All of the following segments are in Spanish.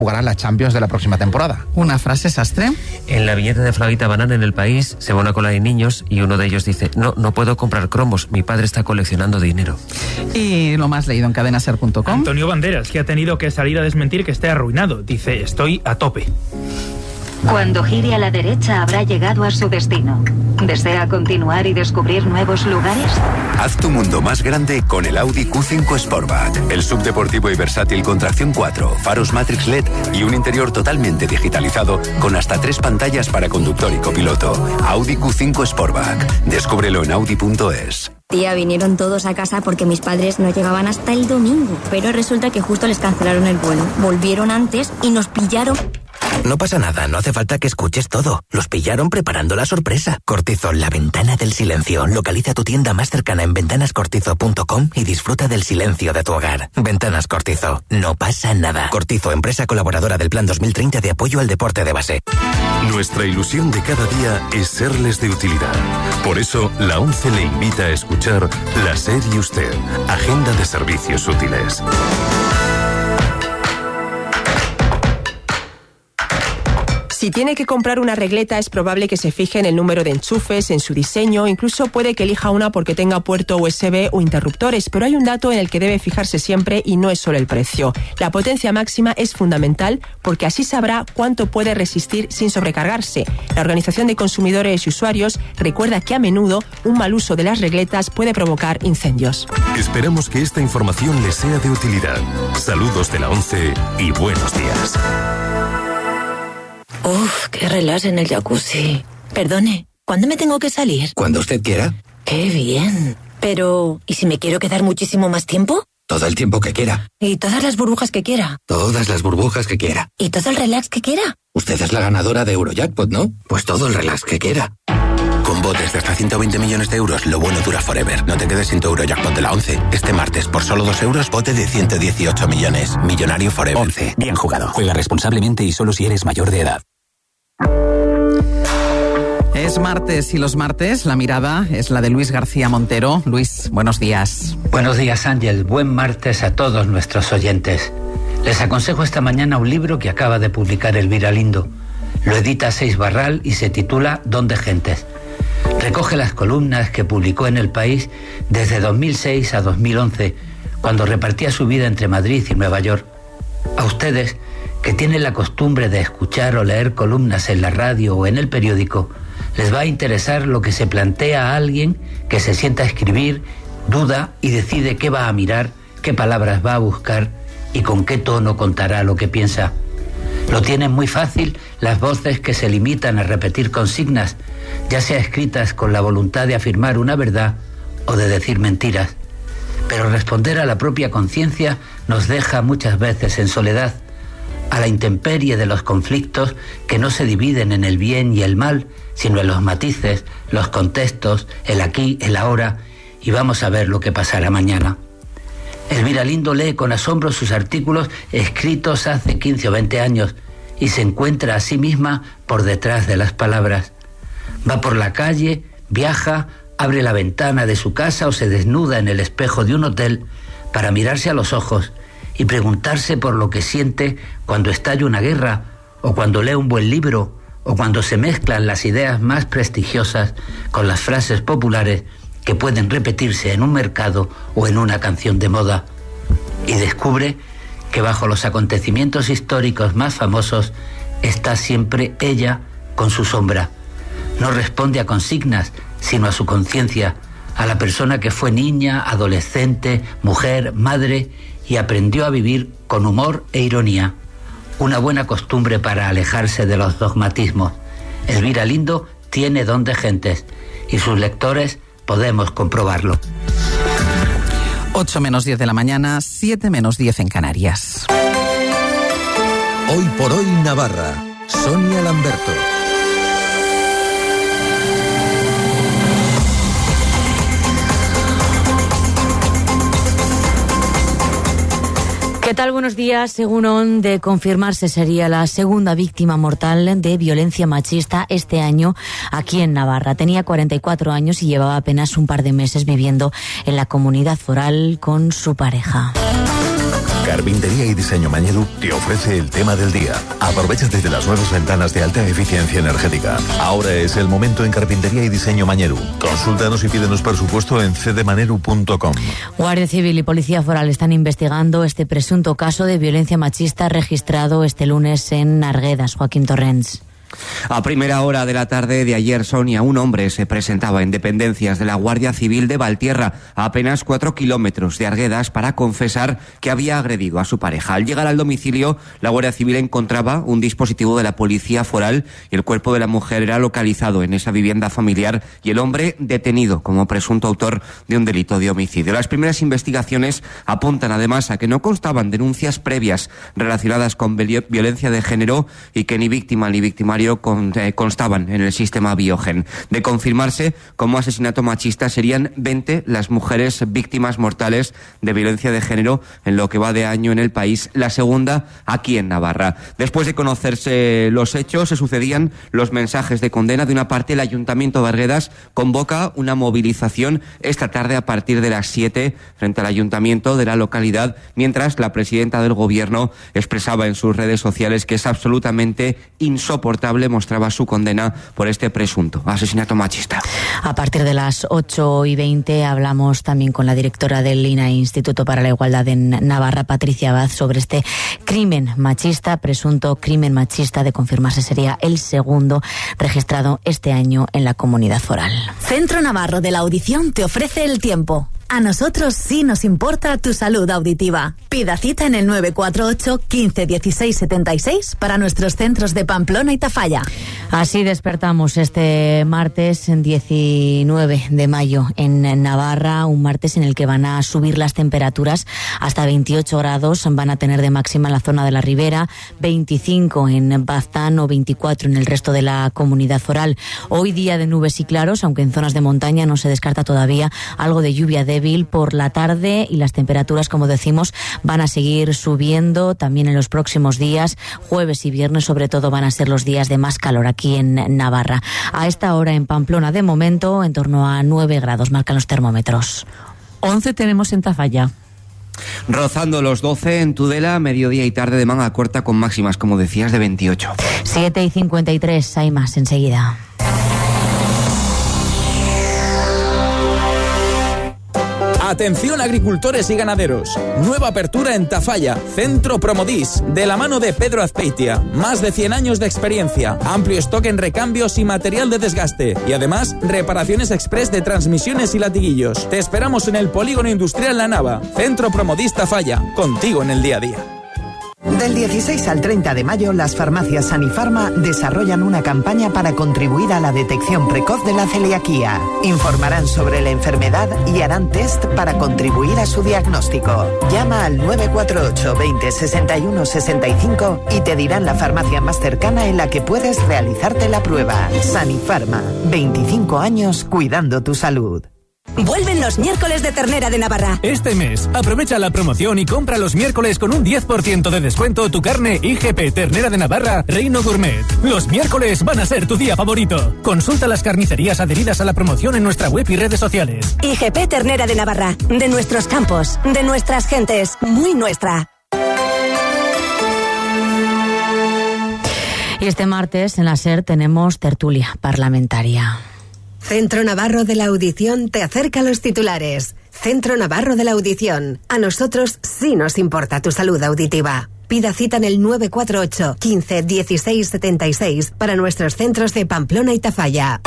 jugará la Champions de la próxima temporada. Una frase sastre. En la viñeta de Fraguita Banana en El País se ve una cola de niños y uno de ellos dice: no puedo comprar cromos, mi padre está coleccionando dinero. Y lo más leído en cadenaser.com. Antonio Banderas, que ha tenido que salir a desmentir que esté arruinado. Dice: estoy a tope. Cuando gire a la derecha habrá llegado a su destino. ¿Desea continuar y descubrir nuevos lugares? Haz tu mundo más grande con el Audi Q5 Sportback. El subdeportivo y versátil con tracción 4, faros Matrix LED y un interior totalmente digitalizado con hasta 3 pantallas para conductor y copiloto. Audi Q5 Sportback. Descúbrelo en audi.es. Tía, vinieron todos a casa porque mis padres no llegaban hasta el domingo. Pero resulta que justo les cancelaron el vuelo. Volvieron antes y nos pillaron. No pasa nada, no hace falta que escuches todo. Los pillaron preparando la sorpresa. Cortizo, la ventana del silencio. Localiza tu tienda más cercana en ventanascortizo.com y disfruta del silencio de tu hogar. Ventanas Cortizo, no pasa nada. Cortizo, empresa colaboradora del Plan 2030 de apoyo al deporte de base. Nuestra ilusión de cada día es serles de utilidad. Por eso, la ONCE le invita a escuchar La SER y Usted, Agenda de Servicios Útiles. Si tiene que comprar una regleta, es probable que se fije en el número de enchufes, en su diseño, incluso puede que elija una porque tenga puerto USB o interruptores, pero hay un dato en el que debe fijarse siempre y no es solo el precio. La potencia máxima es fundamental porque así sabrá cuánto puede resistir sin sobrecargarse. La Organización de Consumidores y Usuarios recuerda que a menudo un mal uso de las regletas puede provocar incendios. Esperamos que esta información les sea de utilidad. Saludos de la ONCE y buenos días. Uf, qué relax en el jacuzzi. Perdone, ¿cuándo me tengo que salir? Cuando usted quiera. Qué bien. Pero, ¿y si me quiero quedar muchísimo más tiempo? Todo el tiempo que quiera. ¿Y todas las burbujas que quiera? Todas las burbujas que quiera. ¿Y todo el relax que quiera? Usted es la ganadora de Eurojackpot, ¿no? Pues todo el relax que quiera. Con botes de hasta 120 millones de euros, lo bueno dura forever. No te quedes sin tu Eurojackpot de la ONCE. Este martes, por solo 2 euros, bote de 118 millones. Millonario forever. ONCE. Bien jugado. Juega responsablemente y solo si eres mayor de edad. Es martes y los martes la mirada es la de Luis García Montero. Luis, buenos días. Buenos días, Ángel. Buen martes a todos nuestros oyentes. Les aconsejo esta mañana un libro que acaba de publicar Elvira Lindo. Lo edita Seix Barral y se titula Don de Gentes. Recoge las columnas que publicó en El País desde 2006 a 2011, cuando repartía su vida entre Madrid y Nueva York. A ustedes, que tienen la costumbre de escuchar o leer columnas en la radio o en el periódico, les va a interesar lo que se plantea a alguien que se sienta a escribir, duda y decide qué va a mirar, qué palabras va a buscar y con qué tono contará lo que piensa. Lo tienen muy fácil las voces que se limitan a repetir consignas, ya sea escritas con la voluntad de afirmar una verdad o de decir mentiras. Pero responder a la propia conciencia nos deja muchas veces en soledad, a la intemperie de los conflictos que no se dividen en el bien y el mal, sino en los matices, los contextos, el aquí, el ahora, y vamos a ver lo que pasará mañana. Elvira Lindo lee con asombro sus artículos escritos hace 15 o 20 años y se encuentra a sí misma por detrás de las palabras. Va por la calle, viaja, abre la ventana de su casa o se desnuda en el espejo de un hotel para mirarse a los ojos y preguntarse por lo que siente cuando estalla una guerra, o cuando lee un buen libro, o cuando se mezclan las ideas más prestigiosas con las frases populares que pueden repetirse en un mercado o en una canción de moda. Y descubre que bajo los acontecimientos históricos más famosos está siempre ella con su sombra. No responde a consignas, sino a su conciencia, a la persona que fue niña, adolescente, mujer, madre y aprendió a vivir con humor e ironía. Una buena costumbre para alejarse de los dogmatismos. Elvira Lindo tiene don de gentes y sus lectores podemos comprobarlo. 8 menos 10 de la mañana, 7 menos 10 en Canarias. Hoy por hoy Navarra. Sonia Lamberto. ¿Qué tal? Buenos días. Según de confirmarse, sería la segunda víctima mortal de violencia machista este año aquí en Navarra. Tenía 44 años y llevaba apenas un par de meses viviendo en la comunidad foral con su pareja. Carpintería y Diseño Mañedu te ofrece el tema del día. Aprovecha desde las nuevas ventanas de alta eficiencia energética. Ahora es el momento en Carpintería y Diseño Mañedu. Consúltanos y pídenos presupuesto en cdmaneru.com. Guardia Civil y Policía Foral están investigando este presunto caso de violencia machista registrado este lunes en Arguedas. Joaquín Torrents. A primera hora de la tarde de ayer, Sonia, un hombre se presentaba en dependencias de la Guardia Civil de Valtierra, a apenas 4 kilómetros de Arguedas, para confesar que había agredido a su pareja. Al llegar al domicilio, la Guardia Civil encontraba un dispositivo de la Policía Foral y el cuerpo de la mujer era localizado en esa vivienda familiar y el hombre detenido como presunto autor de un delito de homicidio. Las primeras investigaciones apuntan además a que no constaban denuncias previas relacionadas con violencia de género y que ni víctima ni victimario constaban en el sistema Biogen. De confirmarse como asesinato machista, serían 20 las mujeres víctimas mortales de violencia de género en lo que va de año en el país, la segunda aquí en Navarra. Después de conocerse los hechos, se sucedían los mensajes de condena. De una parte, el Ayuntamiento de Arguedas convoca una movilización esta tarde a partir de las 7 frente al Ayuntamiento de la localidad, mientras la presidenta del Gobierno expresaba en sus redes sociales que es absolutamente insoportable, mostraba su condena por este presunto asesinato machista. A partir de las 8:20 hablamos también con la directora del INAI, Instituto para la Igualdad en Navarra, Patricia Abad, sobre este crimen machista, presunto crimen machista. De confirmarse sería el segundo registrado este año en la comunidad foral. Centro Navarro de la Audición te ofrece el tiempo. A nosotros sí nos importa tu salud auditiva. Pida cita en el 948 15 16 76 para nuestros centros de Pamplona y Tafalla. Así despertamos este martes 19 de mayo en Navarra, un martes en el que van a subir las temperaturas hasta 28 grados, van a tener de máxima en la zona de la Ribera, 25 en Baztán o 24 en el resto de la comunidad foral. Hoy día de nubes y claros, aunque en zonas de montaña no se descarta todavía algo de lluvia débil por la tarde, y las temperaturas, como decimos, van a seguir subiendo también en los próximos días. Jueves y viernes sobre todo van a ser los días de más calor aquí en Navarra. A esta hora en Pamplona, de momento, en torno a 9 grados marcan los termómetros. 11 tenemos en Tafalla. Rozando los 12 en Tudela, mediodía y tarde de manga corta con máximas, como decías, de 28. 7:53, hay más enseguida. Atención agricultores y ganaderos. Nueva apertura en Tafalla, Centro Promodis, de la mano de Pedro Azpeitia. Más de 100 años de experiencia, amplio stock en recambios y material de desgaste. Y además, reparaciones express de transmisiones y latiguillos. Te esperamos en el Polígono Industrial La Nava. Centro Promodis Tafalla, contigo en el día a día. Del 16 al 30 de mayo, las farmacias Sanifarma desarrollan una campaña para contribuir a la detección precoz de la celiaquía. Informarán sobre la enfermedad y harán test para contribuir a su diagnóstico. Llama al 948 20 61 65 y te dirán la farmacia más cercana en la que puedes realizarte la prueba. Sanifarma, 25 años cuidando tu salud. Vuelven los miércoles de ternera de Navarra. Este mes, aprovecha la promoción y compra los miércoles con un 10% de descuento tu carne IGP Ternera de Navarra Reino Gourmet. Los miércoles van a ser tu día favorito. Consulta las carnicerías adheridas a la promoción en nuestra web y redes sociales. IGP Ternera de Navarra, de nuestros campos, de nuestras gentes, muy nuestra. Y este martes en la SER tenemos tertulia parlamentaria. Centro Navarro de la Audición te acerca a los titulares. Centro Navarro de la Audición. A nosotros sí nos importa tu salud auditiva. Pida cita en el 948 15 16 76 para nuestros centros de Pamplona y Tafalla.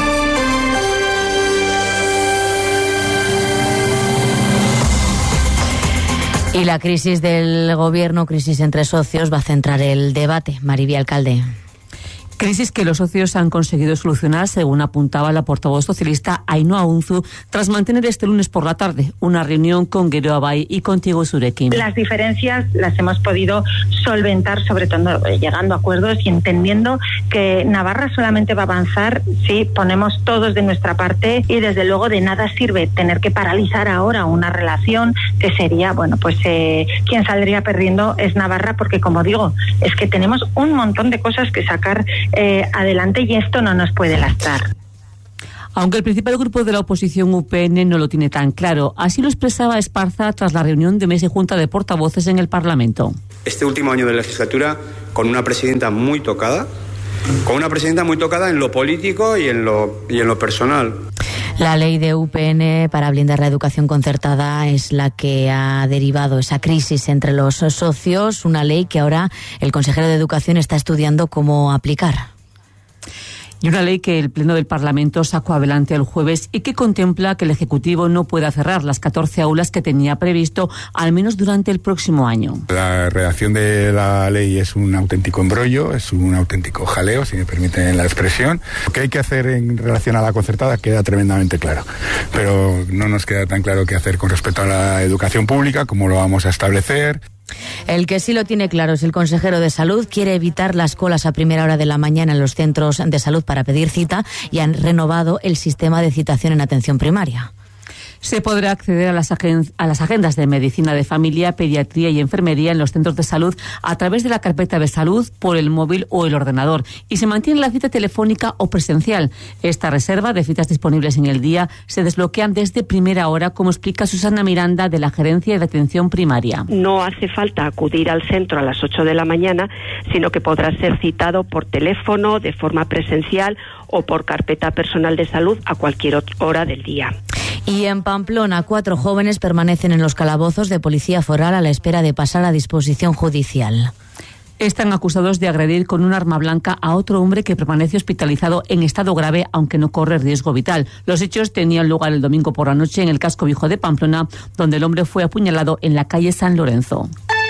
Y la crisis del gobierno, crisis entre socios, va a centrar el debate. Maribí Alcalde. Crisis que los socios han conseguido solucionar, según apuntaba la portavoz socialista Ainhoa Unzu, tras mantener este lunes por la tarde una reunión con Gero Abay y contigo Zurekin. Las diferencias las hemos podido solventar, sobre todo llegando a acuerdos y entendiendo que Navarra solamente va a avanzar si ponemos todos de nuestra parte, y desde luego de nada sirve tener que paralizar ahora una relación que sería, bueno, pues quien saldría perdiendo es Navarra, porque como digo, es que tenemos un montón de cosas que sacar adelante y esto no nos puede lastrar. Aunque el principal grupo de la oposición, UPN, no lo tiene tan claro. Así lo expresaba Esparza tras la reunión de mesa y junta de portavoces en el Parlamento. Este último año de legislatura, con una presidenta muy tocada en lo político y en lo personal. La ley de UPN para blindar la educación concertada es la que ha derivado esa crisis entre los socios, una ley que ahora el consejero de Educación está estudiando cómo aplicar. Y una ley que el Pleno del Parlamento sacó adelante el jueves y que contempla que el Ejecutivo no pueda cerrar las 14 aulas que tenía previsto, al menos durante el próximo año. La redacción de la ley es un auténtico embrollo, es un auténtico jaleo, si me permiten la expresión. Lo que hay que hacer en relación a la concertada queda tremendamente claro, pero no nos queda tan claro qué hacer con respecto a la educación pública, cómo lo vamos a establecer. El que sí lo tiene claro es el consejero de Salud. Quiere evitar las colas a primera hora de la mañana en los centros de salud para pedir cita y han renovado el sistema de citación en atención primaria. Se podrá acceder a las agendas de medicina de familia, pediatría y enfermería en los centros de salud a través de la carpeta de salud, por el móvil o el ordenador. Y se mantiene la cita telefónica o presencial. Esta reserva de citas disponibles en el día se desbloquean desde primera hora, como explica Susana Miranda, de la Gerencia de Atención Primaria. No hace falta acudir al centro a las 8 de la mañana, sino que podrá ser citado por teléfono, de forma presencial o por carpeta personal de salud a cualquier hora del día. Y en Pamplona, 4 jóvenes permanecen en los calabozos de policía foral a la espera de pasar a disposición judicial. Están acusados de agredir con un arma blanca a otro hombre que permanece hospitalizado en estado grave, aunque no corre riesgo vital. Los hechos tenían lugar el domingo por la noche en el casco viejo de Pamplona, donde el hombre fue apuñalado en la calle San Lorenzo.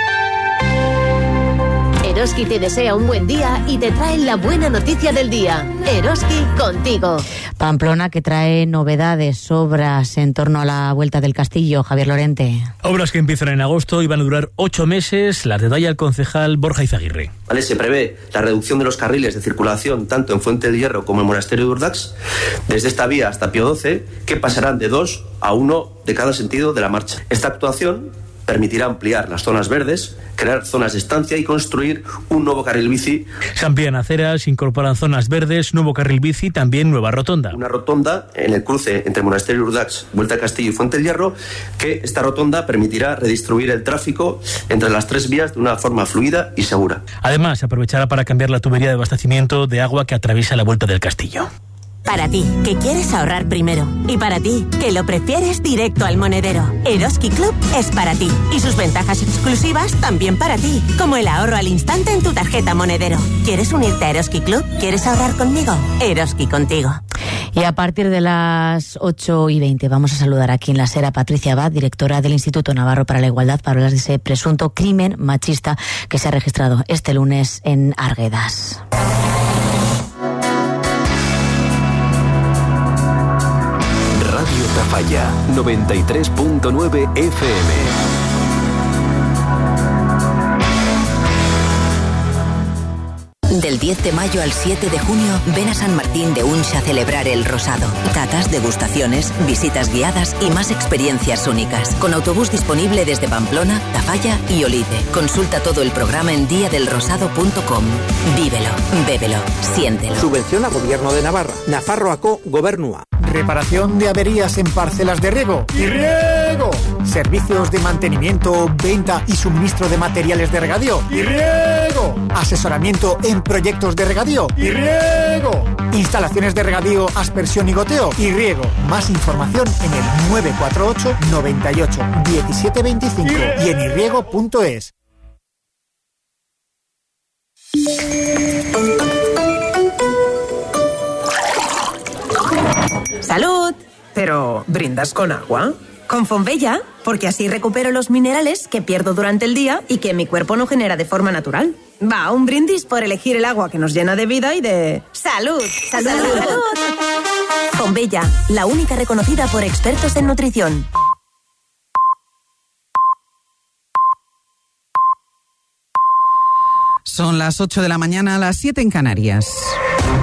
Eroski te desea un buen día y te trae la buena noticia del día. Eroski contigo. Pamplona, que trae novedades, obras en torno a la vuelta del castillo. Javier Lorente. Obras que empiezan en agosto y van a durar 8 meses. Las detalla el concejal Borja Izaguirre. Vale, se prevé la reducción de los carriles de circulación tanto en Fuente del Hierro como en Monasterio de Urdax, desde esta vía hasta Pío XII, que pasarán de 2 a 1 de cada sentido de la marcha. Esta actuación permitirá ampliar las zonas verdes, crear zonas de estancia y construir un nuevo carril bici. Se amplían aceras, incorporan zonas verdes, nuevo carril bici, también nueva rotonda. Una rotonda en el cruce entre Monasterio Urdax, Vuelta al Castillo y Fuente del Hierro, que esta rotonda permitirá redistribuir el tráfico entre las 3 vías de una forma fluida y segura. Además, se aprovechará para cambiar la tubería de abastecimiento de agua que atraviesa la Vuelta del Castillo. Para ti, que quieres ahorrar primero. Y para ti, que lo prefieres directo al monedero. Eroski Club es para ti. Y sus ventajas exclusivas también para ti. Como el ahorro al instante en tu tarjeta monedero. ¿Quieres unirte a Eroski Club? ¿Quieres ahorrar conmigo? Eroski contigo. Y a partir de las 8:20 vamos a saludar aquí en la SER a Patricia Abad, directora del Instituto Navarro para la Igualdad, para hablar de ese presunto crimen machista que se ha registrado este lunes en Arguedas. Tafalla 93.9 FM. Del 10 de mayo al 7 de junio, ven a San Martín de Unx a celebrar el Rosado. Catas, degustaciones, visitas guiadas y más experiencias únicas. Con autobús disponible desde Pamplona, Tafalla y Olite. Consulta todo el programa en diadelrosado.com. Vívelo, bébelo, siéntelo. Subvención a Gobierno de Navarra. Nafarroako Gobernua. Reparación de averías en parcelas de riego. ¡Y riego! Servicios de mantenimiento, venta y suministro de materiales de regadío. ¡Y riego! Asesoramiento en proyectos de regadío. ¡Y riego! Instalaciones de regadío, aspersión y goteo. ¡Y riego! Más información en el 948 98 17 25 y en irriego.es. ¡Salud! ¿Pero brindas con agua? Con Fonbella, porque así recupero los minerales que pierdo durante el día y que mi cuerpo no genera de forma natural. Va, un brindis por elegir el agua que nos llena de vida y de... ¡Salud! ¡Salud! ¡Salud! Fonbella, la única reconocida por expertos en nutrición. Son las 8 de la mañana, las 7 en Canarias.